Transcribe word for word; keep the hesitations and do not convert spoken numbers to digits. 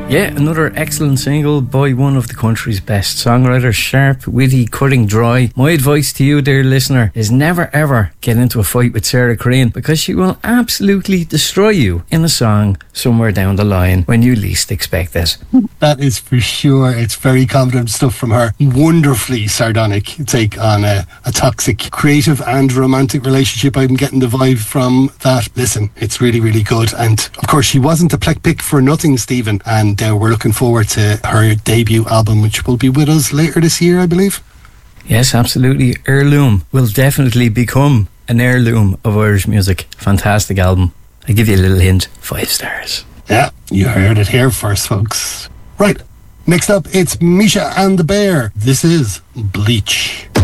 Yeah, another excellent single by one of the country's best songwriters. Sharp, witty, cutting dry. My advice to you, dear listener, is never ever get into a fight with Sarah Crean, because she will absolutely destroy you in a song somewhere down the line when you least expect it. That is for sure. It's very confident stuff from her. Wonderfully sardonic take on a, a toxic, creative and romantic relationship. I'm getting the vibe from that. Listen, it's really, really good. And of course, she wasn't a plek pick for nothing, Stephen. And uh, we're looking forward to her debut album, which will be with us later this year, I believe. Yes, absolutely. Heirloom will definitely become an heirloom of Irish music. Fantastic album. I give you a little hint. Five stars. Yeah, you heard it here first, folks. Right, next up, it's Misha and the Bear. This is Bleach.